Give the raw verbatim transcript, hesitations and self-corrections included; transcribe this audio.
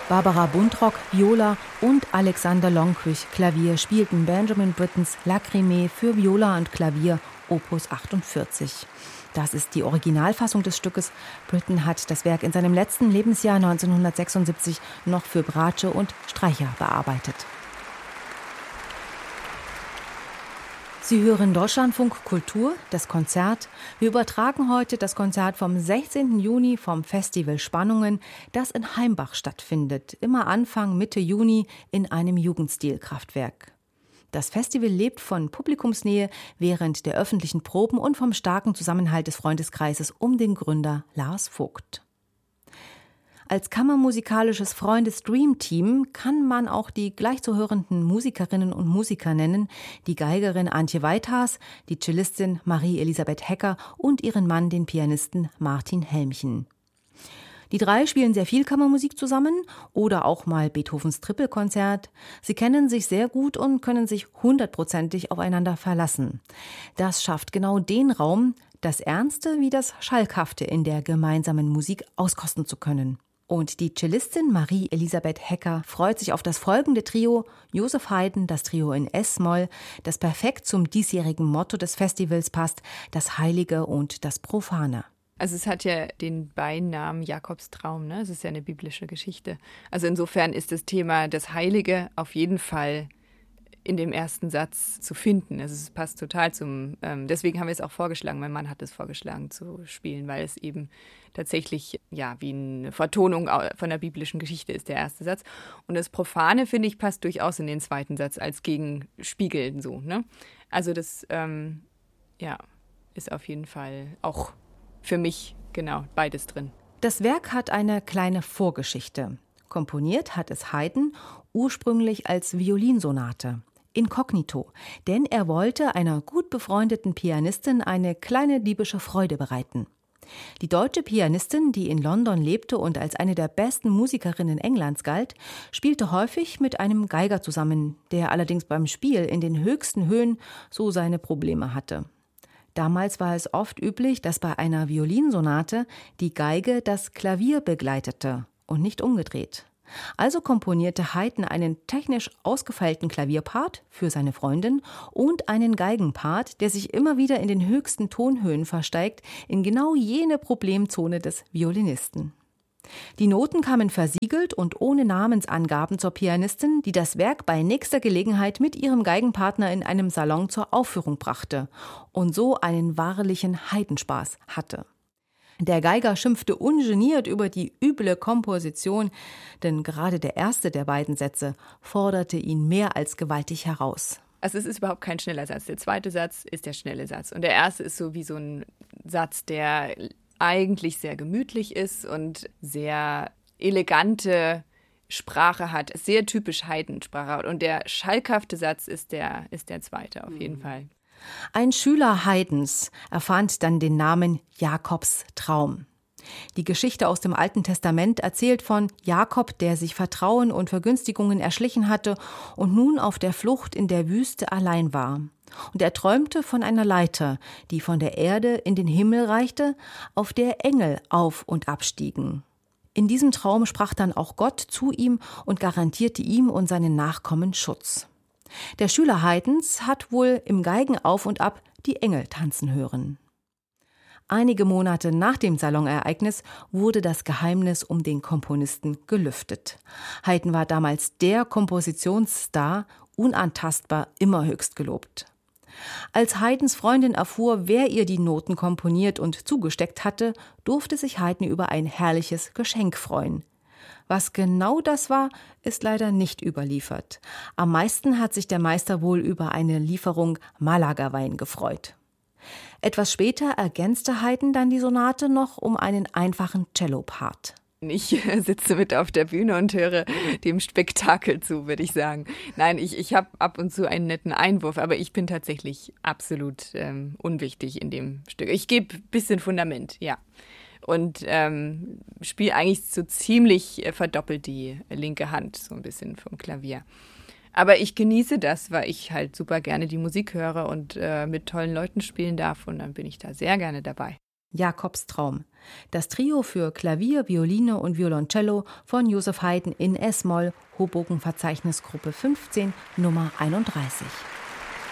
Barbara Buntrock, Viola und Alexander Lonquich, Klavier, spielten Benjamin Brittens Lacrimée für Viola und Klavier, Opus achtundvierzig. Das ist die Originalfassung des Stückes. Britten hat das Werk in seinem letzten Lebensjahr neunzehnhundertsechsundsiebzig noch für Bratsche und Streicher bearbeitet. Sie hören Deutschlandfunk Kultur, das Konzert. Wir übertragen heute das Konzert vom sechzehnten Juni vom Festival Spannungen, das in Heimbach stattfindet, immer Anfang, Mitte Juni in einem Jugendstilkraftwerk. Das Festival lebt von Publikumsnähe während der öffentlichen Proben und vom starken Zusammenhalt des Freundeskreises um den Gründer Lars Vogt. Als kammermusikalisches Freundes-Dream-Team kann man auch die gleich zu hörenden Musikerinnen und Musiker nennen, die Geigerin Antje Weithaas, die Cellistin Marie-Elisabeth Hecker und ihren Mann, den Pianisten Martin Helmchen. Die drei spielen sehr viel Kammermusik zusammen oder auch mal Beethovens Trippelkonzert. Sie kennen sich sehr gut und können sich hundertprozentig aufeinander verlassen. Das schafft genau den Raum, das Ernste wie das Schalkhafte in der gemeinsamen Musik auskosten zu können. Und die Cellistin Marie-Elisabeth Hecker freut sich auf das folgende Trio, Joseph Haydn, das Trio in S-Moll, das perfekt zum diesjährigen Motto des Festivals passt, das Heilige und das Profane. Also es hat ja den Beinamen Jakobs Traum, ne? Es ist ja eine biblische Geschichte. Also insofern ist das Thema das Heilige auf jeden Fall in dem ersten Satz zu finden. Also es passt total zum, ähm, deswegen haben wir es auch vorgeschlagen, mein Mann hat es vorgeschlagen zu spielen, weil es eben tatsächlich ja wie eine Vertonung von der biblischen Geschichte ist, der erste Satz. Und das Profane, finde ich, passt durchaus in den zweiten Satz als Gegenspiegel so, ne? Also das, ähm, ja, ist auf jeden Fall auch für mich, genau, beides drin. Das Werk hat eine kleine Vorgeschichte. Komponiert hat es Haydn ursprünglich als Violinsonate, inkognito, denn er wollte einer gut befreundeten Pianistin eine kleine diebische Freude bereiten. Die deutsche Pianistin, die in London lebte und als eine der besten Musikerinnen Englands galt, spielte häufig mit einem Geiger zusammen, der allerdings beim Spiel in den höchsten Höhen so seine Probleme hatte. Damals war es oft üblich, dass bei einer Violinsonate die Geige das Klavier begleitete und nicht umgedreht. Also komponierte Haydn einen technisch ausgefeilten Klavierpart für seine Freundin und einen Geigenpart, der sich immer wieder in den höchsten Tonhöhen versteigt, in genau jene Problemzone des Violinisten. Die Noten kamen versiegelt und ohne Namensangaben zur Pianistin, die das Werk bei nächster Gelegenheit mit ihrem Geigenpartner in einem Salon zur Aufführung brachte und so einen wahrlichen Heidenspaß hatte. Der Geiger schimpfte ungeniert über die üble Komposition, denn gerade der erste der beiden Sätze forderte ihn mehr als gewaltig heraus. Also es ist überhaupt kein schneller Satz. Der zweite Satz ist der schnelle Satz. Und der erste ist so wie so ein Satz, der eigentlich sehr gemütlich ist und sehr elegante Sprache hat. Sehr typisch Haydn-Sprache. Und der schalkhafte Satz ist der, ist der zweite auf jeden mhm. Fall. Ein Schüler Haydns erfand dann den Namen Jakobs Traum. Die Geschichte aus dem Alten Testament erzählt von Jakob, der sich Vertrauen und Vergünstigungen erschlichen hatte und nun auf der Flucht in der Wüste allein war. Und er träumte von einer Leiter, die von der Erde in den Himmel reichte, auf der Engel auf- und abstiegen. In diesem Traum sprach dann auch Gott zu ihm und garantierte ihm und seinen Nachkommen Schutz. Der Schüler Haydns hat wohl im Geigenauf und Ab die Engel tanzen hören. Einige Monate nach dem Salonereignis wurde das Geheimnis um den Komponisten gelüftet. Haydn war damals der Kompositionsstar, unantastbar, immer höchst gelobt. Als Haydns Freundin erfuhr, wer ihr die Noten komponiert und zugesteckt hatte, durfte sich Haydn über ein herrliches Geschenk freuen. Was genau das war, ist leider nicht überliefert. Am meisten hat sich der Meister wohl über eine Lieferung Malaga-Wein gefreut. Etwas später ergänzte Haydn dann die Sonate noch um einen einfachen Cello-Part. Ich sitze mit auf der Bühne und höre dem Spektakel zu, würde ich sagen. Nein, ich, ich habe ab und zu einen netten Einwurf, aber ich bin tatsächlich absolut ähm, unwichtig in dem Stück. Ich gebe ein bisschen Fundament, ja. Und ähm, spiele eigentlich so ziemlich äh, verdoppelt die linke Hand, so ein bisschen vom Klavier. Aber ich genieße das, weil ich halt super gerne die Musik höre und äh, mit tollen Leuten spielen darf. Und dann bin ich da sehr gerne dabei. Jakobstraum. Das Trio für Klavier, Violine und Violoncello von Joseph Haydn in S-Moll, Hoboken-Verzeichnisgruppe fünfzehn, Nummer einunddreißig.